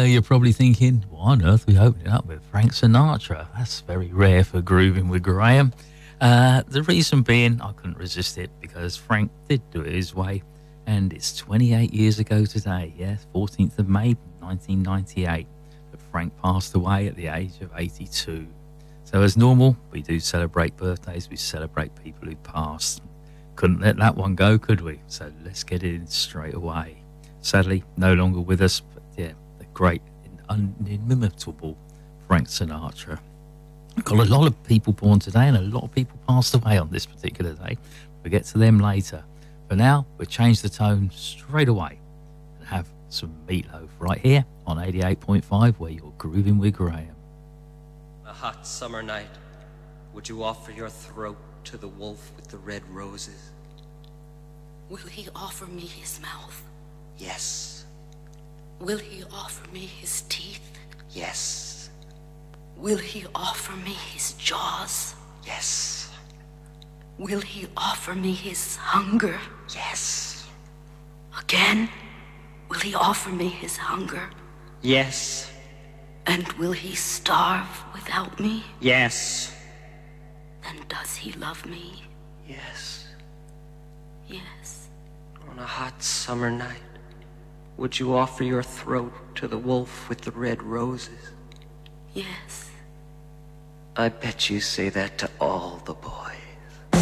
you're probably thinking, why on earth are we opening up with Frank Sinatra? That's very rare for Grooving with Graham. The reason being, I couldn't resist it because Frank did do it his way. And it's 28 years ago today, yes, 14th of May, 1998, that Frank passed away at the age of 82. So as normal, we do celebrate birthdays, we celebrate people who passed. Couldn't let that one go, could we? So let's get it in straight away. Sadly, no longer with us, but yeah, the great, inimitable Frank Sinatra. We've got a lot of people born today and a lot of people passed away on this particular day. We'll get to them later. For now, we'll change the tone straight away and have some Meatloaf right here on 88.5 where you're grooving with Graham. A hot summer night, would you offer your throat to the wolf with the red roses? Will he offer me his mouth? Yes. Will he offer me his teeth? Yes. Will he offer me his jaws? Yes. Will he offer me his hunger? Yes. Again? Will he offer me his hunger? Yes. And will he starve without me? Yes. Then does he love me? Yes. Yes. On a hot summer night, would you offer your throat to the wolf with the red roses? Yes. I bet you say that to all the boys.